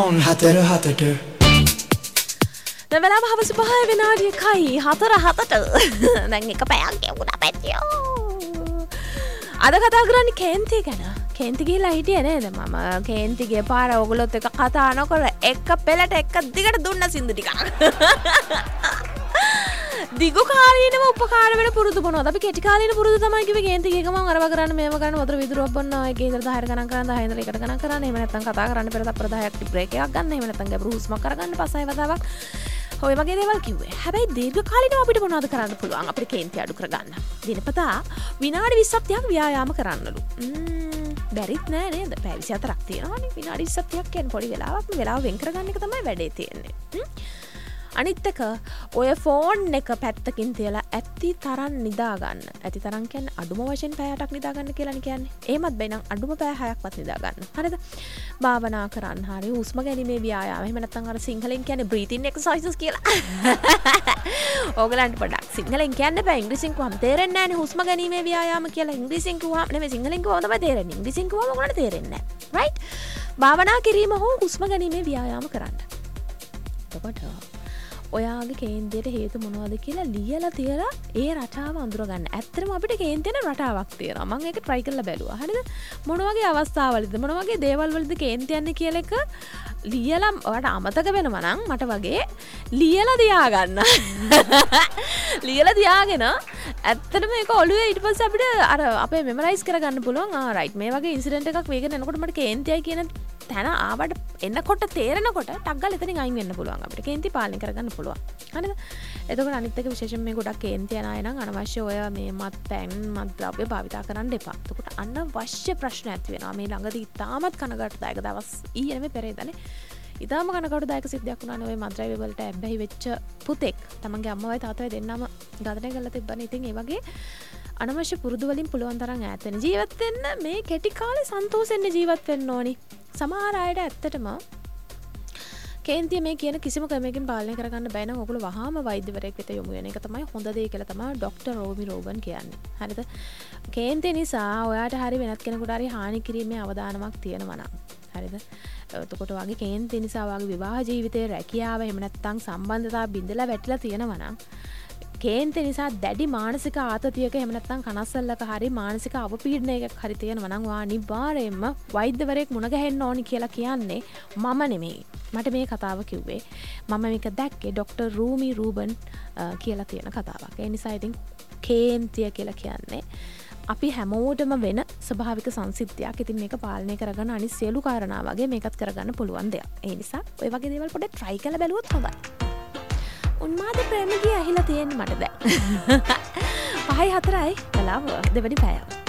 හතර හතට දැන් වෙලාව හවස 5 විනාඩියකයි 4:07ට දැන් එක පැයක් ගෙවුණා පැටියෝ. අද කතා කරන්නේ කේන්ති ගැන. කේන්ති ගිහලා හිටියේ නේද? මම කේන්ති ගිය පාර ඔයගොල්ලොත් එක කතා නොකර එක පෙළට එක දිගට දුන්න සින්දු ටිකක්. දිගු කාලීනව උපකාර වෙන පුරුදු මොනවද? අපි කෙටි කාලීන පුරුදු තමයි කිව්වේ කේන්ති ගිය ගමන් අරව කරන්න මේව කරන්න වතුර විදුරුවක් බොන්න ඒකේ ඉඳලා 10 ගණන් කරන්න 10 ඉඳලා 1ට ගණන් කරන්න. එහෙම නැත්නම් කතා කරන්න පෙර තප්පර 10ක් බ්‍රේක් එකක් ගන්න. එහෙම නැත්නම් ගැඹුරු හුස්මක් අරගන්න පස්සයි වතාවක්. ඔය වගේ දේවල් කිව්වේ. හැබැයි දීර්ඝ කාලීනව අපිට මොනවද කරන්න පුළුවන්? අපිට කේන්ති අඩු කරගන්න. දිනපතා විනාඩි 20ක් 30ක් ව්‍යායාම කරන්නලු. බැරිත් නෑ නේද? පැය 24ක් තියෙනවානේ. විනාඩි 20ක් 30ක් කියන්නේ පොඩි වෙලාවක්. වෙලාව වෙන් කරගන්න එක තමයි වැඩේ තියෙන්නේ. අනිත් එක ඔය ෆෝන් එක පැත්තකින් තියලා ඇති තරම් නිදා ගන්න. ඇති තරම් කියන්නේ අඩුම වශයෙන් පැය 8ක් නිදා ගන්න කියලානේ කියන්නේ. එහෙමත් බැයි නම් අඩුම පැය 6ක්වත් නිදා ගන්න. හරිද? භාවනා කරන්න හරි හුස්ම ගැනීමේ ව්‍යායාම. එහෙම නැත්නම් අර සිංහලෙන් කියන්නේ breathing exercises කියලා. ඕගලන්ට පොඩ්ඩක් සිංහලෙන් කියන්න බෑ. ඉංග්‍රීසියෙන් කිව්වම තේරෙන්නේ නැහැනේ හුස්ම ගැනීමේ ව්‍යායාම කියලා. ඉංග්‍රීසියෙන් කිව්වම නෙමෙයි සිංහලෙන් කිව්වම තමයි තේරෙන්නේ. ඉංග්‍රීසියෙන් කිව්වම ඔයගලන්ට තේරෙන්නේ නැහැ. right? භාවනා කිරීම හෝ හුස්ම ගැනීමේ ව්‍යායාම කරන්න. එතකොට ඔයාගේ කේන්තියට හේතු මොනවද කියලා ලියලා තියලා ඒ රටාව අඳුරගන්න. ඇත්තටම අපිට කේන්තින රටාවක් තියෙනවා. මම ඒක try කරලා බැලුවා. හරිද? මොන වගේ අවස්ථාවලද මොන වගේ දේවල් වලද කේන්ති යන්නේ කියලා එක ලියලා ඔයාලට අමතක වෙනවා නම් මට වගේ ලියලා තියාගන්න. ලියලා තියාගෙන ඇත්තටම මේක ඔළුවේ ඊට පස්සේ අපිට අර අපේ මෙමරයිස් කරගන්න පුළුවන්. රයිට් මේ වගේ ඉන්සිඩන්ට් එකක් වේගෙන එනකොට මට කේන්තියයි කියන තැන ආවට එනකොට තේරෙනකොට ටක් ගාලා එතනින් අයින් වෙන්න පුළුවන්. අපිට කේන්ති පාලනය කරගන්න පුළුවන්. හරිද? එතකොට අනිත් එක විශේෂයෙන් මේ ගොඩක් කේන්ති යන අය නම් අනවශ්‍ය ඔය මේ මත්පැන් මත්ද්‍රව්‍ය භාවිතා කරන්න එපා. එතකොට අනවශ්‍ය ප්‍රශ්න ඇති වෙනවා. මේ ළඟදී ඉතාමත් කනගාටුදායක දවස් ඊයේ නෙමෙයි පෙරේදනේ. ඉතාම කනගාටුදායක සිද්ධියක් වුණානේ ඔය මත්ද්‍රව්‍ය වලට ඇබ්බැහි වෙච්ච පුතෙක්. තමන්ගේ අම්මවයි තාත්තවයි දෙන්නම ඝාතනය කරලා තිබ්බනේ. ඉතින් ඒ වගේ අනවශ්‍ය පුරුදු වලින් පුළුවන් තරම් ඈත් වෙන්න. ජීවත් වෙන්න මේ කෙටි කාලේ සන්තෝෂෙන් ජීවත් වෙන්න ඕනි. සමහර අයට ඇත්තටම කේන්තිය මේ කියන කිසිම ක්‍රමයකින් පාලනය කරගන්න බැහැ නම් ඔයගොල්ලෝ වහාම වෛද්‍යවරයෙක් වෙත යොමු වෙන එක තමයි හොඳ දේ කියලා තමයි ડોක්ටර් රෝමි රෝබන් කියන්නේ. හරිද? කේන්තිය නිසා ඔයාට හරි වෙනත් කෙනෙකුට හරි හානි කිරීමේ අවදානමක් තියෙනවා නම්. හරිද? එතකොට ඔයාගේ කේන්තිය නිසා ඔයාගේ විවාහ ජීවිතයේ රැකියාව එහෙම නැත්නම් සම්බන්ධතා බිඳලා වැටිලා තියෙනවා නම් කේන්ති නිසා දැඩි මානසික ආතතියක එහෙම නැත්නම් කනස්සල්ලක හරි මානසික අවපීඩනයක හරි තියෙනවා නම් ඔයා අනිවාර්යයෙන්ම වෛද්‍යවරයෙක් මුණ ගැහෙන්න ඕනි කියලා කියන්නේ මම නෙමෙයි. මට මේ කතාව කිව්වේ මම මේක දැක්කේ ડોක්ටර් රූමි රූබන් කියලා තියෙන කතාවක්. ඒ නිසා ඉතින් කේන්තිය කියලා කියන්නේ අපි හැමෝටම වෙන ස්වභාවික සංසිද්ධියක්. ඉතින් මේක පාලනය කරගන්න අනිත් සියලු කාරණා වගේ මේකත් කරගන්න පුළුවන් දෙයක්. ඒ නිසා ඔය වගේ දේවල් පොඩ්ඩක් try කරලා බැලුවොත් හොඳයි. උන්මාද ප්‍රේමගිය ඇහිලා තියෙන්නේ මට දැන්. 5:04යි වෙලාව දෙවැනි පැය.